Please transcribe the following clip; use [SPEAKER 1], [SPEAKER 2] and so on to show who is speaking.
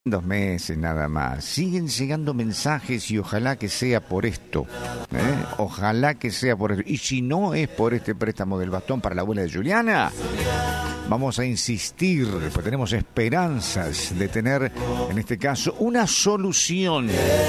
[SPEAKER 1] 2 meses nada más. Siguen llegando mensajes y ojalá que sea por esto. Ojalá que sea por esto. Y si no es por este préstamo del bastón para la abuela de Juliana, vamos a insistir, pues tenemos esperanzas de tener, en este caso, una solución